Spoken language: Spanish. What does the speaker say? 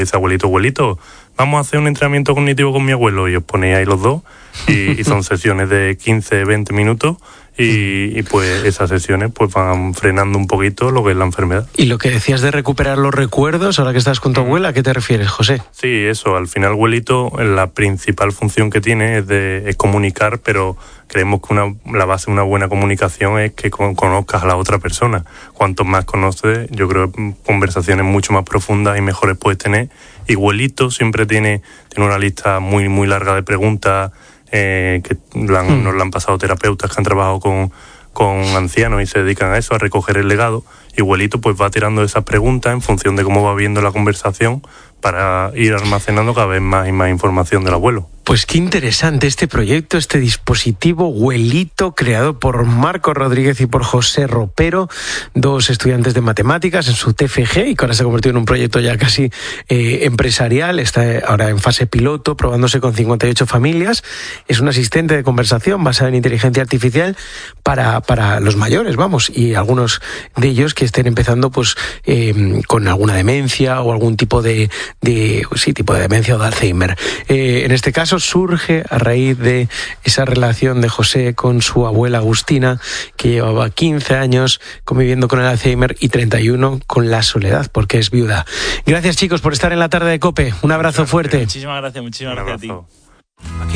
Dice, abuelito, vamos a hacer un entrenamiento cognitivo con mi abuelo, y os ponéis ahí los dos, y son sesiones de 15, 20 minutos, y pues esas sesiones pues van frenando un poquito lo que es la enfermedad. Y lo que decías de recuperar los recuerdos, ahora que estás con tu abuela, ¿a qué te refieres, José? Sí, eso, al final abuelito, la principal función que tiene es comunicar, pero creemos que la base de una buena comunicación es que conozcas a la otra persona. Cuanto más conoces, yo creo que conversaciones mucho más profundas y mejores puedes tener. Y abuelito siempre tiene una lista muy, muy larga de preguntas que nos la han pasado terapeutas que han trabajado con ancianos y se dedican a eso, a recoger el legado. Y abuelito pues va tirando esas preguntas en función de cómo va viendo la conversación para ir almacenando cada vez más y más información del abuelo. Pues qué interesante este proyecto, este dispositivo Huelito, creado por Marco Rodríguez y por José Ropero, dos estudiantes de matemáticas en su TFG, y que ahora se ha convertido en un proyecto ya casi empresarial. Está ahora en fase piloto, probándose con 58 familias. Es un asistente de conversación basado en inteligencia artificial para los mayores, vamos, y algunos de ellos que estén empezando pues con alguna demencia o algún tipo de demencia o de Alzheimer. En este caso surge a raíz de esa relación de José con su abuela Agustina, que llevaba 15 años conviviendo con el Alzheimer y 31 con la soledad, porque es viuda. Gracias, chicos, por estar en la tarde de COPE. Un abrazo fuerte. Muchísimas gracias a ti.